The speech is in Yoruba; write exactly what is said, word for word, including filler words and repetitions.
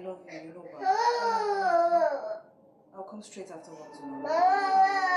love you, you know, but I'll come straight afterwards. You know.